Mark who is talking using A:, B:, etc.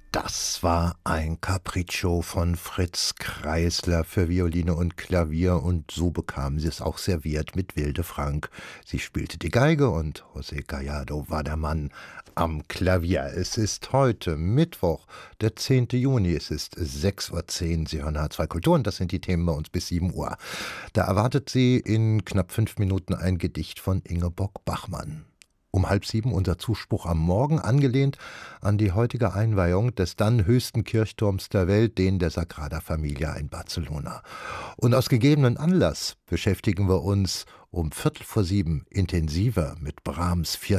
A: Das war ein Capriccio von Fritz Kreisler für Violine und Klavier, und so bekam sie es auch serviert mit Wilde Frank. Sie spielte die Geige und José Gallardo war der Mann am Klavier. Es ist heute Mittwoch, der 10. Juni, es ist 6:10 Uhr. Sie hören H2 Kultur und das sind die Themen bei uns bis 7 Uhr. Da erwartet Sie in knapp 5 Minuten ein Gedicht von Ingeborg Bachmann. Um 6:30 unser Zuspruch am Morgen, angelehnt an die heutige Einweihung des dann höchsten Kirchturms der Welt, den der Sagrada Familia in Barcelona. Und aus gegebenen Anlass beschäftigen wir uns um 6:15 intensiver mit Brahms